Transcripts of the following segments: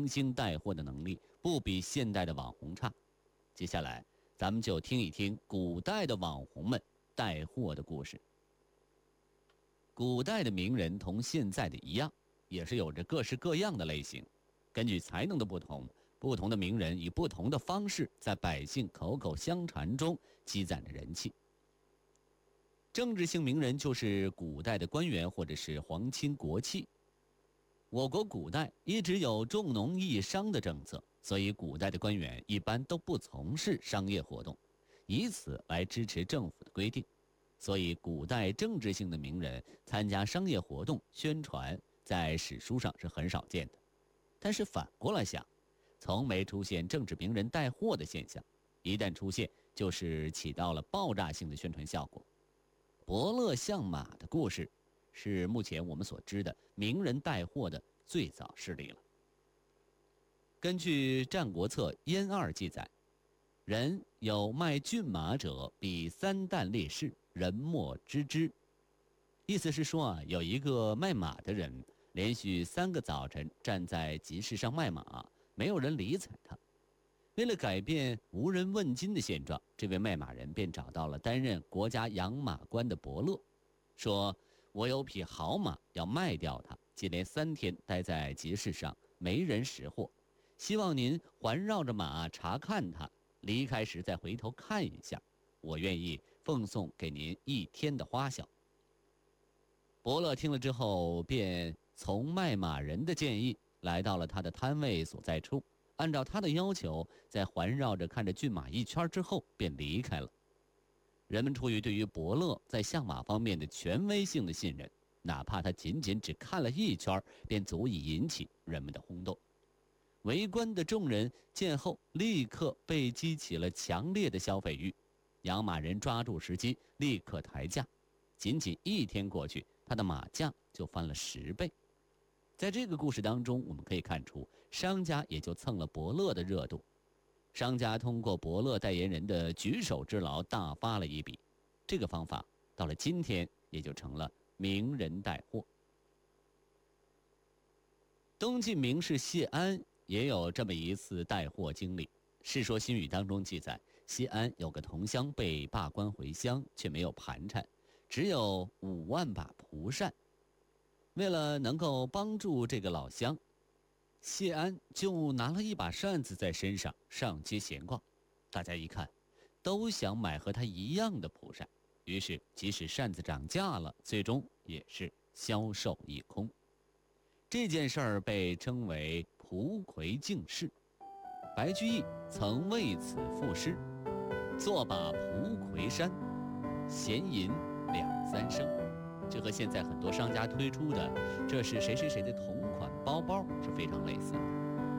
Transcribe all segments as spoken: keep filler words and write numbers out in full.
星带货的能力不比现代的网红差。接下来咱们就听一听古代的网红们带货的故事。古代的名人同现在的一样，也是有着各式各样的类型，根据才能的不同，不同的名人以不同的方式在百姓口口相传中积攒着人气。政治性名人就是古代的官员或者是皇亲国戚。我国古代一直有重农抑商的政策，所以古代的官员一般都不从事商业活动，以此来支持政府的规定。所以古代政治性的名人参加商业活动宣传，在史书上是很少见的。但是反过来想，从没出现政治名人带货的现象，一旦出现就是起到了爆炸性的宣传效果。伯乐相马的故事是目前我们所知的名人带货的最早事例了。根据《战国策·燕二》记载，人有卖骏马者，比三担列士，人莫知之。意思是说啊，有一个卖马的人，连续三个早晨站在集市上卖马，没有人理睬他。为了改变无人问津的现状，这位卖马人便找到了担任国家养马官的伯乐，说：“我有匹好马要卖掉它，接连三天待在集市上，没人识货，希望您环绕着马查看它，离开时再回头看一下，我愿意奉送给您一天的花销。”伯乐听了之后，便从卖马人的建议来到了他的摊位所在处，按照他的要求，在环绕着看着骏马一圈之后便离开了。人们出于对于伯乐在相马方面的权威性的信任，哪怕他仅仅只看了一圈，便足以引起人们的轰动。围观的众人见后，立刻被激起了强烈的消费欲。养马人抓住时机，立刻抬价。仅仅一天过去，他的马价就翻了十倍。在这个故事当中，我们可以看出，商家也就蹭了伯乐的热度。商家通过伯乐代言人的举手之劳大发了一笔，这个方法到了今天也就成了名人带货。东晋名士谢安也有这么一次带货经历。《世说新语》当中记载，谢安有个同乡被罢官回乡，却没有盘缠，只有五万把蒲扇。为了能够帮助这个老乡，谢安就拿了一把扇子在身上上街闲逛。大家一看，都想买和他一样的蒲扇，于是即使扇子涨价了，最终也是销售一空。这件事儿被称为蒲葵竞市。白居易曾为此赋诗：作把蒲葵扇，闲吟两三声。这和现在很多商家推出的这是谁谁谁的同款包包是非常类似的。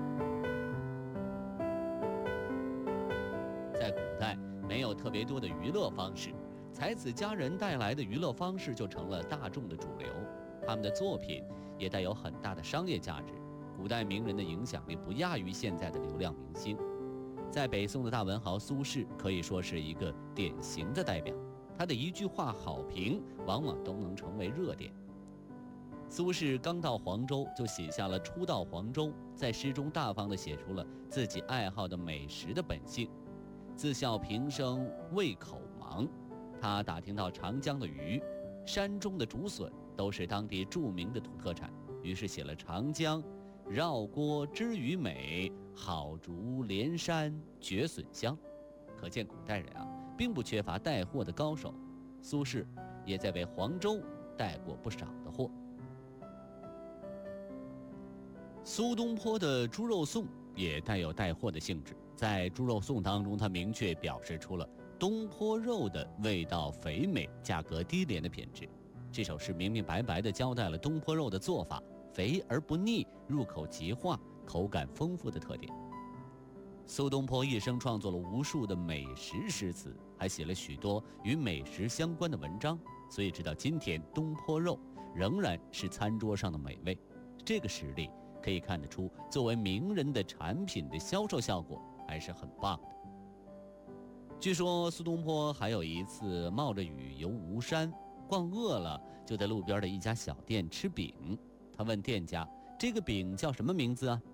在古代没有特别多的娱乐方式，才子佳人带来的娱乐方式就成了大众的主流，他们的作品也带有很大的商业价值。古代名人的影响力不亚于现在的流量明星。在北宋的大文豪苏轼可以说是一个典型的代表，他的一句话好评往往都能成为热点。苏轼刚到黄州就写下了《初到黄州》，在诗中大方地写出了自己爱好的美食的本性。自笑平生胃口忙，他打听到长江的鱼、山中的竹笋都是当地著名的土特产，于是写了《长江绕郭知鱼美，好竹连山绝笋香》。可见古代人啊，并不缺乏带货的高手，苏轼也在为黄州带过不少的货。苏东坡的猪肉颂也带有带货的性质，在猪肉颂当中，他明确表示出了东坡肉的味道肥美、价格低廉的品质。这首诗明明白白地交代了东坡肉的做法，肥而不腻，入口即化，口感丰富的特点。苏东坡一生创作了无数的美食诗词，还写了许多与美食相关的文章，所以直到今天，东坡肉仍然是餐桌上的美味。这个实力可以看得出，作为名人的产品的销售效果还是很棒的。据说苏东坡还有一次冒着雨游吴山，逛饿了就在路边的一家小店吃饼。他问店家：“这个饼叫什么名字啊？”